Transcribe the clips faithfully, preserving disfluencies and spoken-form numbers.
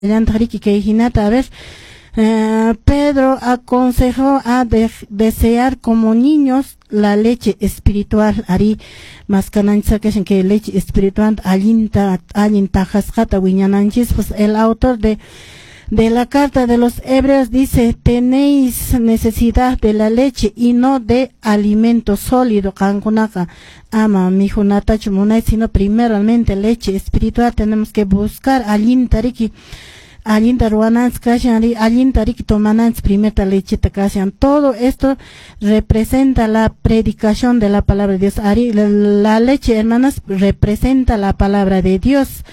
a ver, eh, Pedro aconsejó a de, desear como niños la leche espiritual, ari más canancha que leche espiritual alinta alinta jascata wiñananchis. Pues el autor de de la carta de los Hebreos dice: tenéis necesidad de la leche y no de alimento sólido, kankunaka ama mijunata chumunay, sino primeramente leche espiritual. Tenemos que buscar alintariki alinta ruanans kashan alintariki tomanans primera lechita kashan. Todo esto representa la predicación de la palabra de Dios. Ari, la, la leche, hermanas, representa la palabra de Dios.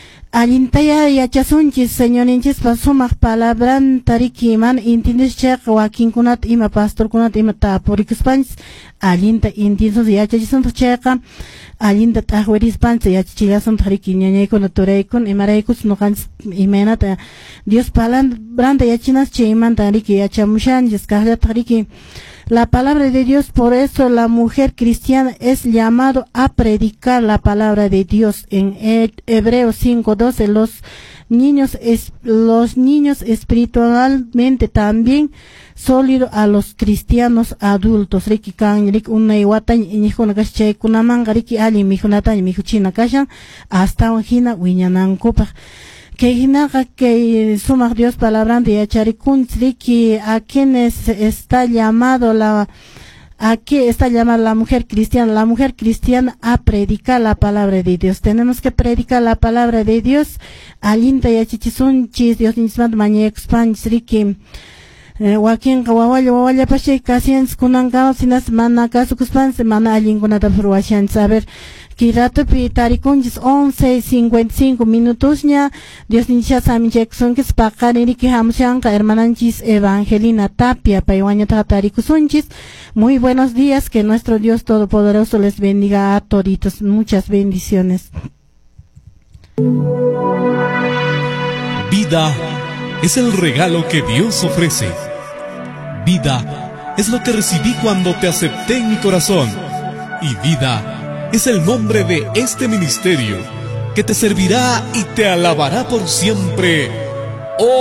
Alintaya yachasunchis señorinchis pasumaq palabran tarikiman intindish chaq wakin kunat ima pastor kunat ima tapurikuspanchis alinta intinsos yachachisuntos chayqa alinta tahwerispanchis yachachillasun tariki ñañaykuna turaykun imaraykus nuqanchis imaynata Dios palabranta yachinas chaymanta tariki yachamushanchis kaqlla tariki la palabra de Dios. Por eso la mujer cristiana es llamado a predicar la palabra de Dios. En Hebreos cinco doce, los niños es, los niños espiritualmente también sólido a los cristianos adultos. Riki kan rik una iwatan inihuna kashay kunamanga riki ali mijunatan mijuchina kashan hasta unjina wiñanankupa. Que hinaga que suma Dios palabra de yacharikuntri que a quienes está llamado la a qué está llamada la mujer cristiana, la mujer cristiana a predicar la palabra de Dios. Tenemos que predicar la palabra de Dios. Alinta yachichisunchis Dios nismat mañexpansri que Joaquín Kawawaya Wawaya Pashe Casiens Kunanga Sinas Mana Kasukuspans Mana Alingunata Fruashan Saber Kirato Pitarikunjis once cincuenta y cinco minutos ya. Dios nicha Sami Jackson que spakaniriki hamshanka hermananchis Evangelina Tapia Paiwaña Tatarikusunchis. Muy buenos días, que nuestro Dios Todopoderoso les bendiga a toditos. Muchas bendiciones. Vida es el regalo que Dios ofrece. Vida es lo que recibí cuando te acepté en mi corazón. Y vida es el nombre de este ministerio que te servirá y te alabará por siempre.